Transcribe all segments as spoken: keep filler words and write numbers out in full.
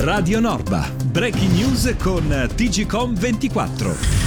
Radio Norba, breaking news con T G Com ventiquattro.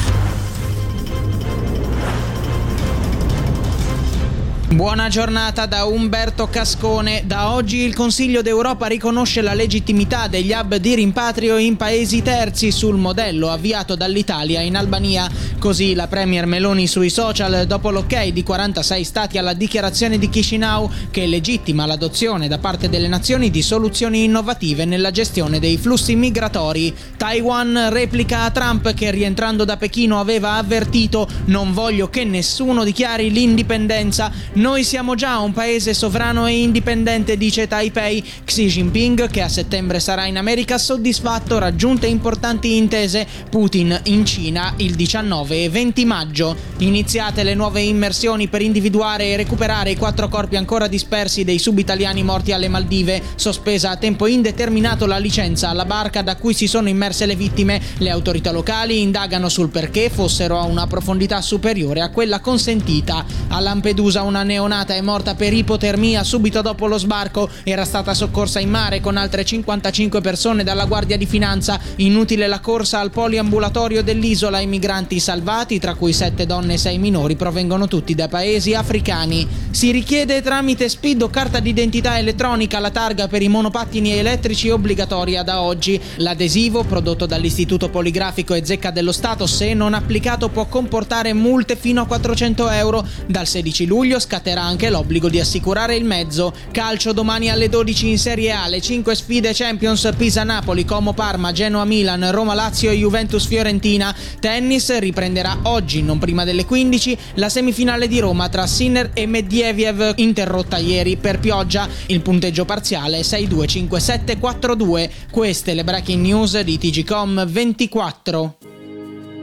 Buona giornata da Umberto Cascone. Da oggi il Consiglio d'Europa riconosce la legittimità degli hub di rimpatrio in paesi terzi sul modello avviato dall'Italia in Albania. Così la Premier Meloni sui social, dopo l'ok di quarantasei stati alla dichiarazione di Chisinau che legittima l'adozione da parte delle nazioni di soluzioni innovative nella gestione dei flussi migratori. Taiwan replica a Trump che, rientrando da Pechino, aveva avvertito: non voglio che nessuno dichiari l'indipendenza. Noi siamo già un paese sovrano e indipendente, dice Taipei. Xi Jinping, che a settembre sarà in America, soddisfatto, raggiunte importanti intese. Putin in Cina il diciannove e venti maggio. Iniziate le nuove immersioni per individuare e recuperare i quattro corpi ancora dispersi dei subitaliani morti alle Maldive. Sospesa a tempo indeterminato la licenza alla barca da cui si sono immerse le vittime. Le autorità locali indagano sul perché fossero a una profondità superiore a quella consentita. A Lampedusa una neonata è morta per ipotermia subito dopo lo sbarco. Era stata soccorsa in mare con altre cinquantacinque persone dalla Guardia di Finanza. Inutile la corsa al poliambulatorio dell'isola. I migranti salvati, tra cui sette donne e sei minori, provengono tutti da paesi africani. Si richiede tramite SPID o carta d'identità elettronica la targa per i monopattini elettrici obbligatoria da oggi. L'adesivo, prodotto dall'Istituto Poligrafico e Zecca dello Stato, se non applicato può comportare multe fino a quattrocento euro. Dal sedici luglio scatterà anche l'obbligo di assicurare il mezzo. Calcio domani alle dodici in Serie A, le cinque sfide Champions: Pisa-Napoli, Como-Parma, Genoa-Milan, Roma-Lazio e Juventus-Fiorentina. Tennis riprenderà oggi, non prima delle quindici, la semifinale di Roma tra Sinner e Medvedev, interrotta ieri per pioggia. Il punteggio parziale è sei due cinque sette quattro due. Queste le breaking news di T G Com ventiquattro.